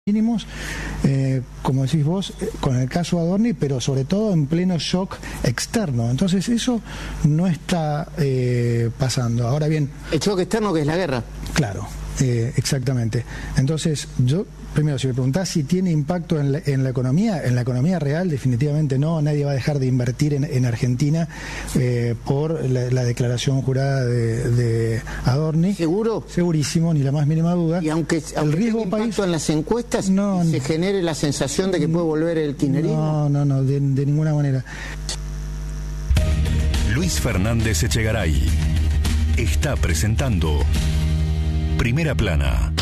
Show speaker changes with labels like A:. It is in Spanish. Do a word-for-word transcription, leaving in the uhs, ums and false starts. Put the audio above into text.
A: mínimos, eh, como decís vos, eh, con el caso Adorni, pero sobre todo en pleno shock externo. Entonces eso no está eh, pasando. Ahora bien...
B: El shock externo, que es la guerra.
A: Claro, eh, exactamente. Entonces yo, primero, si me preguntás si tiene impacto en la, en la economía, en la economía real definitivamente no. Nadie va a dejar de invertir en, en Argentina eh, por la, la declaración jurada de, de Adorni.
B: ¿Seguro?
A: Segurísimo, ni la más mínima duda.
B: Y aunque, aunque
A: el riesgo
B: tenga impacto
A: país
B: en las encuestas,
A: no,
B: se genere la sensación de que puede volver el kirchnerismo.
A: No, no, no, de, de ninguna manera.
C: Luis Fernández Echegaray está presentando Primera Plana.